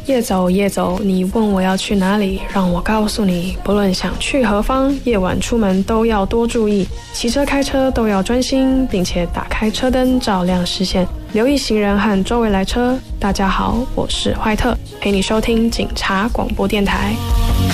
夜走夜走，你问我要去哪里，让我告诉你，不论想去何方，夜晚出门都要多注意，骑车开车都要专心，并且打开车灯照亮视线，留意行人和周围来车。大家好，我是坏特，陪你收听警察广播电台。